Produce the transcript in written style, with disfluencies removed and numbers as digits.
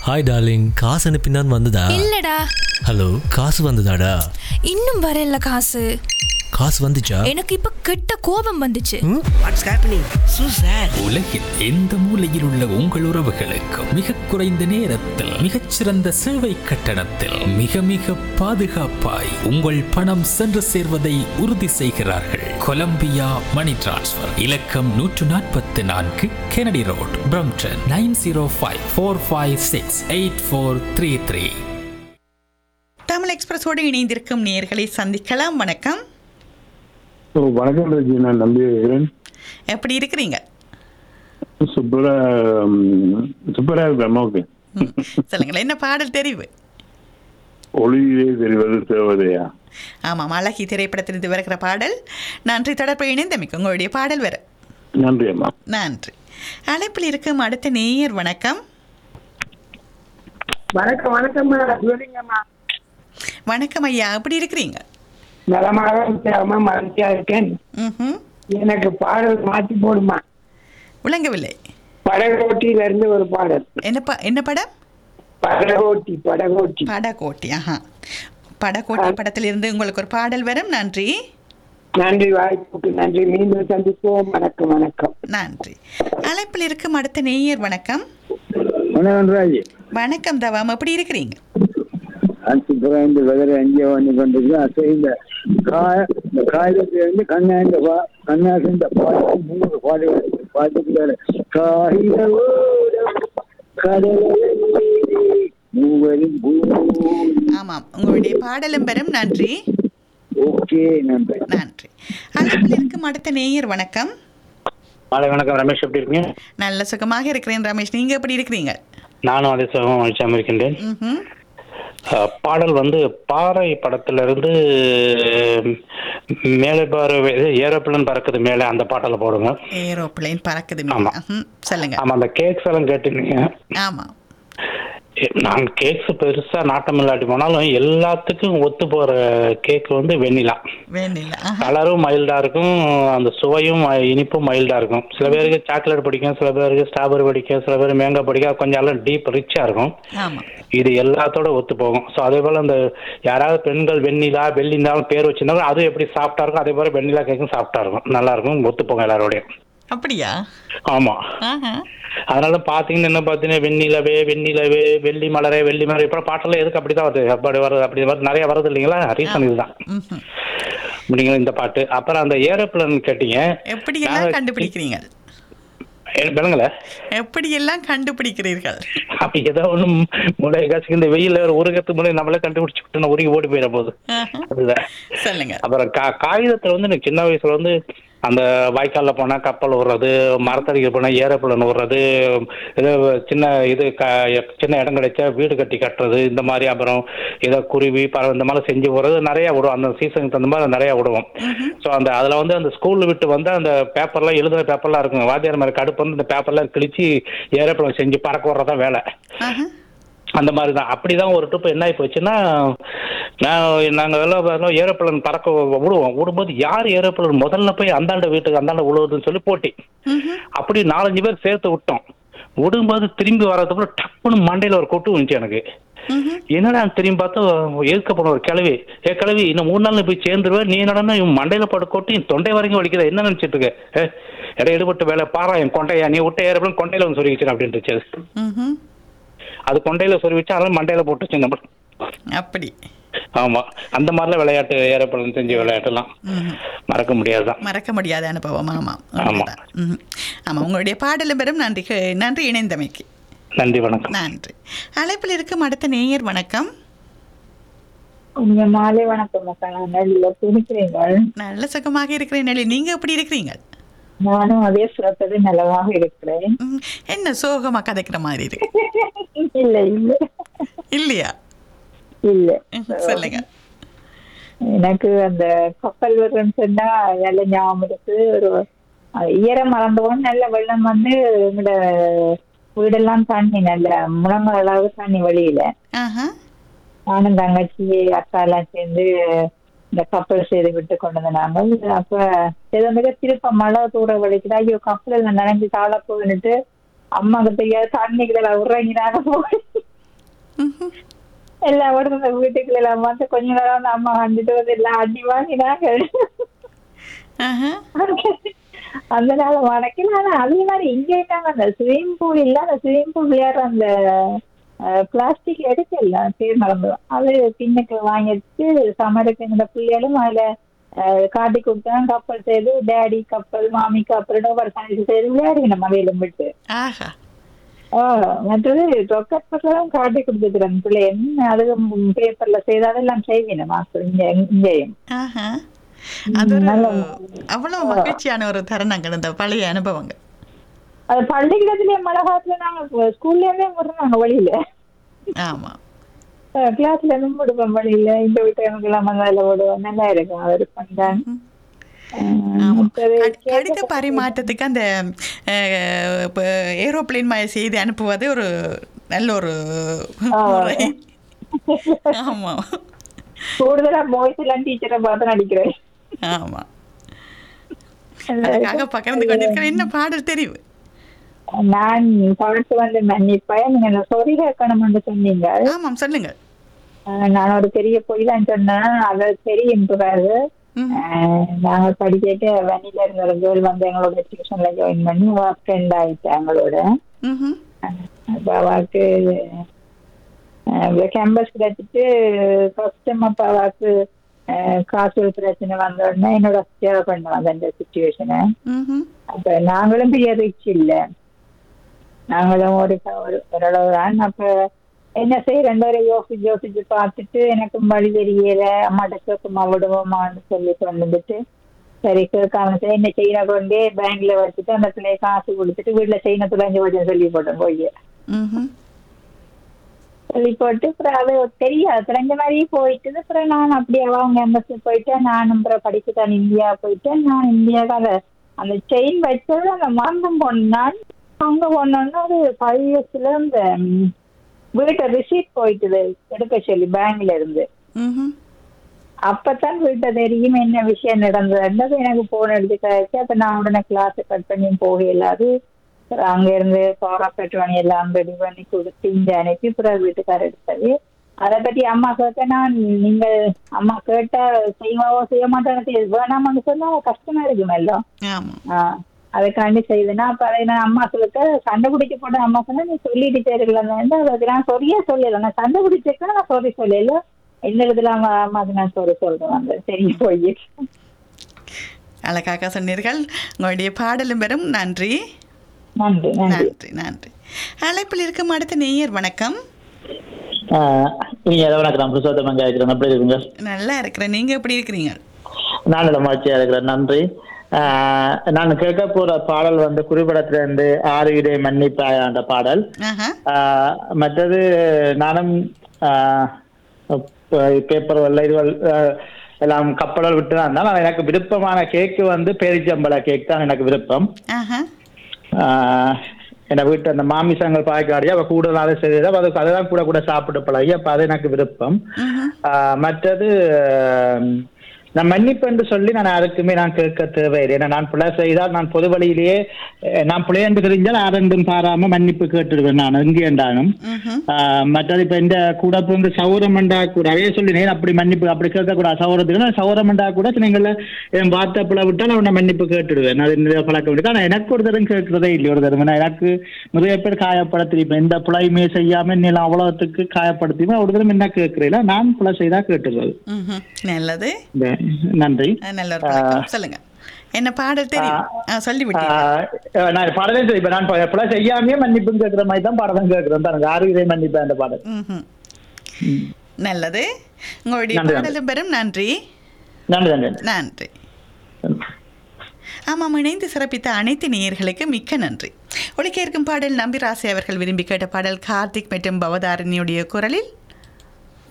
Hi darling, காசு அனுப்பினான் வந்ததா? இல்லடா. ஹலோ, காசு வந்ததாடா? இன்னும் வரல காசு. காசு வந்துச்சா? எனக்கு இப்ப கெட்ட கோபம் வந்துச்சு. What's happening so sad. உலகில் எந்த மூலையில் உள்ள உங்கள் உறவுகளுக்கும் மிக குறைந்த நேரத்தில் மிகச்சிறந்த சேவை கட்டணத்தில் மிக மிக பாதுகாப்பாய் உங்கள் பணம் சென்று சேர்வதை உறுதி செய்கிறார்கள். கொலம்பியா மணி டிரான்ஸ்ஃபர் இலக்கம் 144 கெனடி ரோட், பிரம்டன் 9054568433. தமிழ் எக்ஸ்பிரஸோடு இணைந்திருக்கும் நேயர்களை சந்திக்கலாம். வணக்கம். வணக்கம் ரஜி, நான் நம்பி இருக்கிறேன். எப்படி இருக்கிறீங்க? சூப்பரா இருக்கேன். ஓகே, சொல்லுங்களேன், என்ன பாடல் தெரிவு? ஒளியிலே தெரிவது தேவதையா? ஆமாம், அழகி திரைப்படத்திலிருந்து வருகிற பாடல். நன்றி, தொடர்பு இணைந்தமைக்கு உங்களுடைய பாடல் வர நன்றி அம்மா. நன்றி. அழைப்பில் இருக்கும் அடுத்த நேயர். வணக்கம். வணக்கம். வணக்கம் வணக்கம் ஐயா, எப்படி இருக்கிறீங்க? நலமாக மகிழ்ச்சியா இருக்கேன். எனக்கு பாடல் மாற்றி போடுமா? விளங்கவில்லை. படகோட்டியில இருந்து ஒரு பாடல். என்ன படம்? படகோட்டி. படகோட்டி. படகோட்டி படத்திலிருந்து உங்களுக்கு ஒரு பாடல் வரும். நன்றி. நன்றி, வாய்ப்புக்கு நன்றி. மீண்டும் சந்திப்போம். வணக்கம். வணக்கம். நன்றி. அழைப்பில் இருக்கும் அடுத்த நேயர். வணக்கம். வணக்கம் ராஜி. வணக்கம் தவம், எப்படி இருக்கிறீங்க? இந்த வெதரை எங்கே வந்து கொண்டிருக்கேன். இந்த காகிதத்திலிருந்து கண்ணாசிந்த பாட்டுக்கிறாரு. ஆமாம், உங்களுடைய பாடலும் பெறும். நன்றி. ஓகே, நன்றி. நன்றி. அழைப்பில் இருக்கும் அடுத்த நேயர். வணக்கம். வணக்கம் ரமேஷ், எப்படி இருக்கீங்க? நல்ல சுகமாக இருக்கிறேன் ரமேஷ், நீங்க எப்படி இருக்கிறீங்க? நானும் அதே சுகமாக மகிழ்ச்சியாக இருக்கின்றேன். பாடல் பாறை படத்துல இருந்து மேலே ஏரோப்ளேன் பறக்குது மேலே, அந்த பாட்டல போடுங்க. ஏரோப்ளேன் பறக்குது மேலே. சொல்லுங்க. ஆமா, அந்த கேக்ஸ் எல்லாம் கேட்டுருந்தீங்க. ஆமா, நான் கேக்ஸ் பெருசா நாட்டம் இல்லாட்டி போனாலும் எல்லாத்துக்கும் ஒத்து போற கேக் வெண்ணிலா. கலரும் மைல்டா இருக்கும், அந்த சுவையும் இனிப்பும் மைல்டா இருக்கும். சில பேருக்கு சாக்லேட் பிடிக்கும், சில பேருக்கு ஸ்ட்ராபெரி பிடிக்கும், சில பேருக்கு மேங்கா பிடிக்கும். கொஞ்சம் எல்லாம் டீப் ரிச்சா இருக்கும். இது எல்லாத்தோட ஒத்து போகும். ஸோ அதே போல அந்த யாராவது பெண்கள் வெண்ணிலா வெள்ளிந்தாலும் பேர் வச்சிருந்தாலும் அது எப்படி சாஃப்டா இருக்கும், அதே போல வெண்ணிலா கேக்கும் சாஃப்டா இருக்கும், நல்லா இருக்கும், ஒத்து போகும் எல்லாரோடையும். அப்படியா? ஆமா. அதனால பாத்தீங்கன்னா என்ன பாத்தீங்கன்னா வெண்ணிலவே வெள்ளி மலரே இப்ப பாட்டெல்லாம் எதுக்கு அப்படிதான் வருது, அப்படி வருது, அப்படி வருது, நிறைய வருது இல்லைங்களா? ரீசன் இதுதான். அப்படிங்களா இந்த பாட்டு. அப்புறம் அந்த ஏரோப்ளேன் கேட்டீங்க, எப்படி எல்லாம் கண்டுபிடிக்கிறீங்க? விளங்கல, எப்படி எல்லாம் கண்டுபிடிக்கிறீர்கள்? அப்படி ஏதோ ஒண்ணும் முளை காசுக்கு இந்த வெயில ஒரு உருகத்து முறை நம்மளே கண்டுபிடிச்சு உருகி ஓடி போயிட போகுது. அதுதான். சொல்லுங்க. அப்புறம் காகிதத்துல எனக்கு சின்ன வயசுல அந்த வாய்க்காலில் போனால் கப்பல் விடுறது, மரத்தடிக்க போனால் ஏரோப்ளேன் விடுறது, ஏதோ சின்ன இடம் கிடைச்சா வீடு கட்டுறது, இந்த மாதிரி. அப்புறம் ஏதோ குருவி பறவை இந்த மாதிரி செஞ்சு விடுறது நிறையா விடுவோம். அந்த சீசனுக்கு தகுந்த மாதிரி நிறையா விடுவோம். ஸோ அதில் அந்த ஸ்கூல் விட்டு அந்த பேப்பர்லாம் எழுதுகிற பேப்பர்லாம் இருக்கும். வாத்தியார் மாதிரி கடுப்பு இந்த பேப்பர்லாம் கிழிச்சு ஏரோப்ளேன் செஞ்சு பறக்க விடுறதான் வேலை. அந்த மாதிரி தான். அப்படிதான் ஒரு ட்ரிப் என்ன ஆகி போச்சுன்னா, நாங்கள் எல்லாம் ஏரோப்ளேன் பறக்க விடும்போது யார் ஏரோப்ளேன் முதல்ல போய் அந்தாண்ட விழுவுதுன்னு சொல்லி போட்டி. அப்படி 4-5 பேர் சேர்த்து விட்டோம். விடும்போது திரும்பி வர்றதுக்குள்ள டப்புன்னு மண்டையில ஒரு கொட்டு வந்துச்சு எனக்கு. என்னடா திரும்பி பார்த்தா எதுக்க போன ஒரு கிளவி இன்னும் 3 நாள் போய் சேர்ந்துருவேன், நீ என்னடா இவன் மண்டையில பட்டு கொட்டி தொண்டை வரைக்கும் வலிக்குதா, என்ன நினைச்சிட்டு இருக்க, எடுபட்டு வேலை பாரா என் கொண்டையா, நீ விட்ட ஏரோப்ளேன் கொண்டையில சொல்லிக்கிச்சு அப்படின்ட்டு. அது கொண்டையில சொருவிச்சு, அதெல்லாம் மண்டையில போட்டுச்சு. அப்படி. ஆமா, அந்த மாதிரிலாம் விளையாட்டு ஏரோப்ளேன் செஞ்ச விளையாட்டுலாம் மறக்க முடியாத அனுபவம். ஆமா ஆமா ஆமா. உங்களுடைய பாடலும் பெறும். நன்றி இணைந்தமைக்கு. நன்றி, வணக்கம். நன்றி. அழைப்பில் இருக்கும் அடுத்த நேயர். வணக்கம். மாலை வணக்கம். நல்ல சுகமாக இருக்கிறேன். நீங்க எப்படி இருக்கிறீங்க? நானும் அதே சுரத்தது நலமாக இருக்கிறேன். என்ன சோகமா கதைக்கிற மாதிரி இருக்கு? இல்ல இல்லையா? இல்ல, சொல்லுங்க. எனக்கு அந்த கப்பல் வருன்னு சொன்னா நல்ல ஞாபகம் இருக்கு. ஒரு ஈரம் மறந்தோன்னு நல்ல வெள்ளம் எங்களோட வீடெல்லாம் தண்ணி, நல்ல முழங்கால் அளவு தண்ணி வழியில. நானும் தங்கச்சி அக்கா எல்லாம் சேர்ந்து இந்த கப்பல் செய்து விட்டு கொண்டு வந்தாங்க. அப்ப ஏதோ மிக திருப்ப மழை தூர வலிக்குது. ஐயோ கப்பல் நனைஞ்சு தாழ போயிட்டு அம்மா கிட்ட தண்ணிக்குள்ள உறங்கினாங்க. எல்லாம் வருது வீட்டுக்குள்ள எல்லாம் வந்து கொஞ்ச நேரம் வந்து அம்மா வந்துட்டு வந்து எல்லாம் அடி வாங்கினாங்க. அந்த நாள் வணக்கம். ஆனா அதே மாதிரி இங்க இருக்காங்க அந்த ஸ்விமிங் பூல் இல்ல, அந்த ஸ்விமிங் பூல் விளையாடுற அந்த பிளாஸ்டிக் எடுக்கல பேர் மறந்துடும். அது பின்னுக்கு வாங்கிட்டு சமருக்கு இந்த பிள்ளைகளும் அதுல காட்டி கொடுத்தா கப்பல் செய்து டேடி கப்பல் மாமி கப்பல் ஒரு சமைச்சு செய்து விளையாடுங்க நம்ம வேலும் விட்டு. மற்றது ரொக்கட்லாம் காட்டி கொடுத்துருக்காங்க பிள்ளை என்ன அது பேப்பர்ல செய்தாலும் செய்வேன் மாஸ்டர் இங்கேயும். அது அவ்வளவு மகிழ்ச்சியான ஒரு தருணங்கள் இந்த பழைய அனுபவங்கள். அது பள்ளிக்கூடத்திலேயே மழை காலத்துல நாங்க ஸ்கூல்லயுமே விடுறாங்க வழியில. ஆமா, கிளாஸ்ல இருந்து விடுவோம் வழியில. இந்த வீட்டு எல்லாம் அதில் விடுவோம். நல்லா இருக்கும் அவர் பண்றாங்க. கடித பரிமாற்றத்துக்கு அந்த ஏரோப்ளேன் செய்தி அனுப்புவது ஒரு நல்ல ஒரு முறை. ஆமா, கூடுதலா பாய்ஸ் எல்லாம் டீச்சரை பார்த்து நடிக்கிறேன். ஆமா, அதுக்காக பகிர்ந்து கொண்டிருக்கிறேன். என்ன பாடல் தெரியும்? நான் பாட்டு வந்து மன்னிப்பேன். நீங்க சொறி கேட்கணும்னு சொன்னீங்க. ஆமாம், சொல்லுங்க. நான் ஒரு பெரிய பொய் தான் சொன்னேன். அது தெரியும்ன்றாரு. நாங்க படிச்சுட்டு வண்டியில இருந்த கேர்ள் வந்து எங்களோட டியூஷன்ல ஜாயின் பண்ணி ஃப்ரெண்ட் ஆயிட்டேன் எங்களோட. அப்ப அவாக்கு கேம்பஸ் கிடைச்சிட்டு ஃபர்ஸ்ட் டைம் அப்ப அவாக்கு காசு பிரச்சனை வந்த உடனே என்னோட சேவை பண்ணுவாங்க அந்த சுச்சுவேஷனை. அப்ப நாங்களும் பெரிய ரிச் இல்லை, நாங்களும் ஓரளவு தான். அப்ப என்ன செய்ய 2 பேரும் யோசிச்சு பார்த்துட்டு எனக்கு வழி தெரியல, அம்மாட்ட கேட்குமா விடுவோமான்னு சொல்லி வந்துட்டு சரி கேட்காம என்ன செய்யணும் கொண்டே பேங்க்ல வச்சுட்டு அந்த பிள்ளைய காசு கொடுத்துட்டு வீட்டுல செய்யண துளைஞ்சு வச்சு சொல்லி போட்டேன். போய் சொல்லி போட்டு அப்புறம் அது தெரியாது தெரிஞ்ச மாதிரியே போயிட்டு அப்புறம் நான் அப்படியே அவங்க எம்பசி போயிட்டேன். நான் அப்புறம் படிச்சுட்டான் இந்தியா போயிட்டேன். நான் இந்தியாவுக்கு அந்த செயின் வச்சது அந்த மறந்தும் போனான். அங்க போனோன்னா ஒரு 5 yearsல இந்த வீட்டை ரிசீட் போயிட்டுது எடுக்க சொல்லி பேங்க்ல இருந்து. அப்பதான் வீட்டை தெரியும் என்ன விஷயம் நடந்தது. எனக்கு போன் எடுத்து அப்ப நான் உடனே கிளாஸ் கட் பண்ணி போகல. அது அங்க இருந்து பவர் பண்ணி எல்லாம் ரெடி பண்ணி கொடுத்து இங்க அனுப்பி பிறகு வீட்டுக்கார எடுத்தது. அதை பத்தி அம்மா கேட்ட நான் நீங்க அம்மா கேட்டா செய்வாவோ செய்ய மாட்டேன்னு வேணாமான்னு சொன்னா கஷ்டமா இருக்குமே எல்லாம். அதுக்காண்டி செய்யுதுன்னா அப்ப அதை நான் அம்மா சொல்லிட்டு சண்டை பிடிக்க போட்ட அம்மா சொன்னா நீ சொல்லிட்டு சேர்க்கலாம். அதுக்கு நான் சொல்லியே சொல்லல, நான் சண்டை பிடிச்சிருக்கேன், நான் சொல்லி சொல்லல. என்ன இடத்துல அம்மாவுக்கு நான் சொல்றேன் அந்த சரி போய் அழகாக சொன்னீர்கள். உங்களுடைய பாடலும் பெறும். நன்றி நன்றி நன்றி நன்றி. அழைப்பில் இருக்கும் அடுத்த நேயர் வணக்கம். நல்லா இருக்கிறேன், நீங்க எப்படி இருக்கிறீங்க? நான் மகிழ்ச்சியா இருக்கிறேன், நன்றி. நான் கேட்க போற பாடல் வந்து குறிப்பிடத்துல இருந்து 6 விதை மன்னிப்பாயாண்ட பாடல். மற்றது நானும் பேப்பர் இதுகள் எல்லாம் கப்பலில் விட்டுதான் இருந்தாலும் எனக்கு விருப்பமான கேக்கு வந்து பேரிச்சம்பள கேக் தான் எனக்கு விருப்பம். என் வீட்டு அந்த மாமிசங்கள் பாய்க்காடியா அவ கூடுதலாக செய்தது அதுதான் கூட கூட சாப்பிட்டு பழகி அப்ப அது எனக்கு விருப்பம். மற்றது நான் மன்னிப்பு என்று சொல்லி நான் யாருக்குமே நான் கேட்க தேவையில்லை. ஏன்னா நான் பிள்ளை செய்தால் நான் பொது வழியிலேயே நான் பிள்ளை என்று தெரிஞ்சால் யாரென்றும் பாராம மன்னிப்பு கேட்டுடுவேன் நான் எங்கே என்றாலும். மற்றது இப்ப இந்த கூட வந்து சௌரமண்டா கூட அதே சொல்லினேன் அப்படி மன்னிப்பு அப்படி கேட்கக்கூடாது. சௌரத்துக்கு சௌரமண்டா கூட நீங்கள என் வார்த்தை பிள்ளை விட்டால் அவனை மன்னிப்பு கேட்டுடுவேன். அது நிறைய பழக்க முடியாது. ஆனா எனக்கு ஒரு தரம் கேட்கறதே இல்லை ஒரு தரம். எனக்கு நிறைய பேர் காயப்படுத்திருப்பேன். இந்த பிள்ளையுமே செய்யாம இன்னும் அவ்வளவுக்கு காயப்படுத்திப்பேன். ஒரு தரம் என்ன கேட்கிறீங்களா நான் பிள்ளை செய்தா கேட்டுடுறது. நல்லது, நன்றி. நல்ல சொல்லுங்க. என்ன பாடல் தெரியும் சொல்லிவிட்டேன். நான் பாடலே தெரியும். நான் பல செய்யாமே மன்னிப்பு கேட்கிற மாதிரி தான் பாடம் கேட்கிறேன். தான் 6 விதை மன்னிப்பேன் அந்த பாடல். நல்லது, உங்களுடைய பாடலும் பெறும். நன்றி நன்றி நன்றி நன்றி. ஆமாம், இணைந்து சிறப்பித்த அனைத்து நேயர்களுக்கு மிக்க நன்றி. ஒலிக்க இருக்கும் பாடல் நம்பிராசி அவர்கள் விரும்பி கேட்ட பாடல் கார்த்திக் மற்றும் பவதாரணியுடைய குரலில்